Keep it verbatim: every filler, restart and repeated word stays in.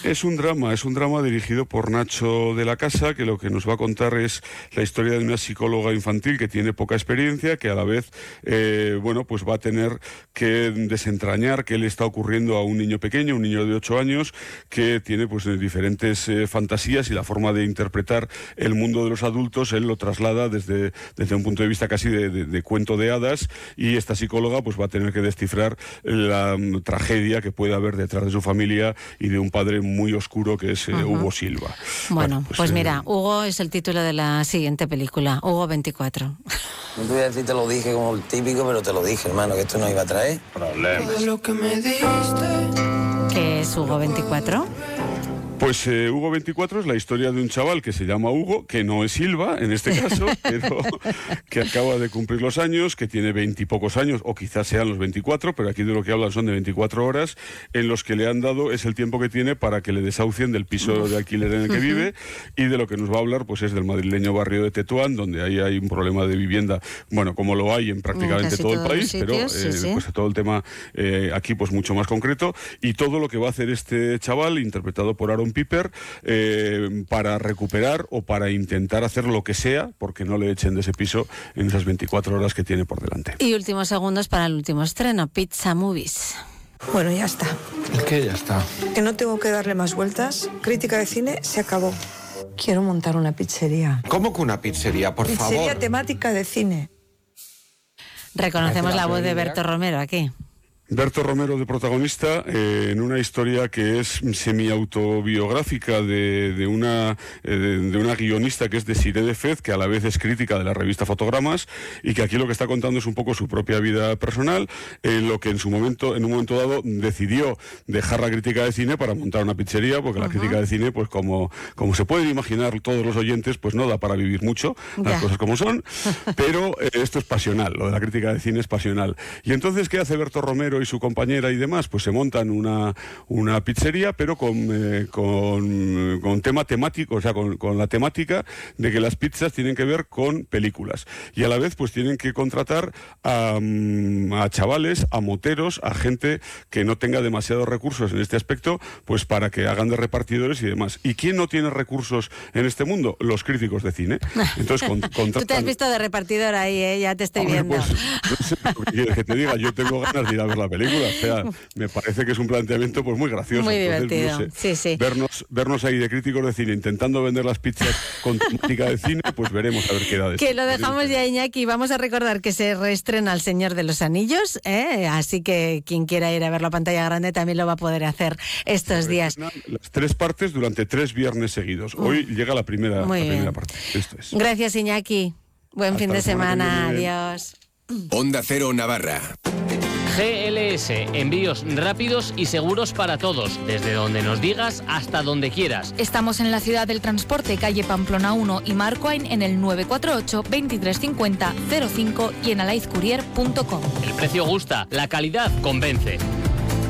Es un drama, es un drama dirigido por Nacho de la Casa, que lo que nos va a contar es la historia de una psicóloga infantil que tiene poca experiencia, que a la vez, eh, bueno, pues va a tener que desentrañar qué le está ocurriendo a un niño pequeño, un niño de ocho años, que tiene pues diferentes eh, fantasías, y la forma de interpretar el mundo de los adultos él lo traslada desde, desde un punto de vista casi de, de, de cuento de hadas, y esta psicóloga pues va a tener que descifrar la um, tragedia que puede haber detrás de su familia y de un padre muy oscuro que es eh, uh-huh. Hugo Silva. Bueno, bueno pues, pues mira, eh... Hugo es el título de la siguiente película, Hugo veinticuatro. No te voy a decir, te lo dije como el típico, pero te lo dije, hermano, que esto no iba a traer problemas. ¿Qué es Hugo veinticuatro? Pues eh, Hugo veinticuatro es la historia de un chaval que se llama Hugo, que no es Silva en este caso, pero que acaba de cumplir los años, que tiene veintipocos años, o quizás sean los veinticuatro, pero aquí de lo que hablan son de veinticuatro horas, en los que le han dado, es el tiempo que tiene para que le desahucien del piso de alquiler en el que vive, y de lo que nos va a hablar pues es del madrileño barrio de Tetuán, donde ahí hay un problema de vivienda, bueno, como lo hay en prácticamente todo el país, sitios, pero eh, sí, sí. pues todo el tema eh, aquí pues mucho más concreto, y todo lo que va a hacer este chaval, interpretado por Aaron Piper, eh, para recuperar o para intentar hacer lo que sea porque no le echen de ese piso en esas veinticuatro horas que tiene por delante. Y últimos segundos para el último estreno, Pizza Movies. Bueno, ya está. ¿Qué ya está? Que no tengo que darle más vueltas. Crítica de cine se acabó. Quiero montar una pizzería. ¿Cómo que una pizzería, por pizzería favor? Pizzería temática de cine. Reconocemos la voz de Berto Romero aquí. Berto Romero de protagonista eh, en una historia que es semi-autobiográfica de, de, una, eh, de, de una guionista que es Desiree de Fez, que a la vez es crítica de la revista Fotogramas, y que aquí lo que está contando es un poco su propia vida personal, en lo que en su momento, en un momento dado, decidió dejar la crítica de cine para montar una pizzería, porque uh-huh. la crítica de cine, pues como, como se pueden imaginar todos los oyentes, pues no da para vivir mucho, las yeah. cosas como son, pero eh, esto es pasional, lo de la crítica de cine es pasional. Y entonces, ¿qué hace Berto Romero y su compañera y demás? Pues se montan una, una pizzería, pero con, eh, con, con tema temático, o sea, con, con la temática de que las pizzas tienen que ver con películas. Y a la vez, pues tienen que contratar a, a chavales, a moteros, a gente que no tenga demasiados recursos en este aspecto, pues para que hagan de repartidores y demás. ¿Y quién no tiene recursos en este mundo? Los críticos de cine. Entonces, con, contratan... Tú te has visto de repartidor ahí, ¿eh? Ya te estoy Hombre, viendo. Pues, no sé lo que quieres que te diga, yo tengo ganas de ir a ver la película. O sea, me parece que es un planteamiento pues muy gracioso. Muy Entonces, divertido, no sé, sí, sí. Vernos, vernos ahí de críticos de cine intentando vender las pizzas con temática de cine, pues veremos a ver qué da de Que esto. lo dejamos ya, Iñaki. Vamos a recordar que se reestrena El Señor de los Anillos, ¿eh? Así que quien quiera ir a ver la pantalla grande también lo va a poder hacer estos días. Las tres partes durante tres viernes seguidos. Hoy mm. llega la primera, la primera parte. Esto es. Gracias, Iñaki. Buen Hasta fin de semana. semana Adiós. Onda Cero Navarra. G L S, envíos rápidos y seguros para todos, desde donde nos digas hasta donde quieras. Estamos en la ciudad del transporte, calle Pamplona uno y Marcoain en el nueve cuatro ocho, veintitrés cincuenta, cero cinco y en alaizcourier punto com. El precio gusta, la calidad convence.